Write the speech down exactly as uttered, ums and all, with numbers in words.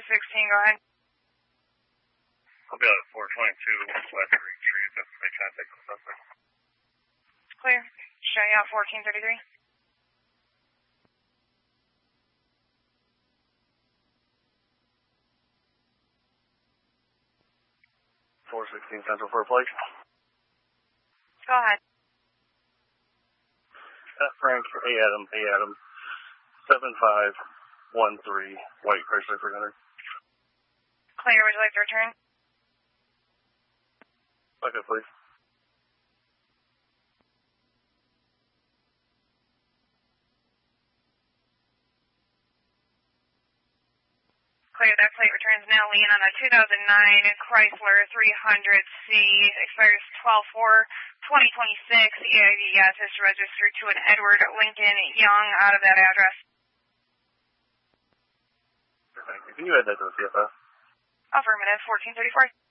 sixteen, go ahead. I'll be out at four twenty-two West Green Street. That's my contact with the suspect. Clear. Show you out fourteen thirty-three. four sixteen Central for a plate. Go ahead. Uh, Frank, A. Adam, A. Adam, seven five one three, White Chrysler three hundred. Clear, would you like to return? Okay, please. Clear, that plate returns now. Lean on a two thousand nine Chrysler three hundred C, expires twelve four twenty twenty-six. E I D yes is registered to an Edward Lincoln Young out of that address. Thank you. Can you add that to the C F S? Affirmative, fourteen thirty-four.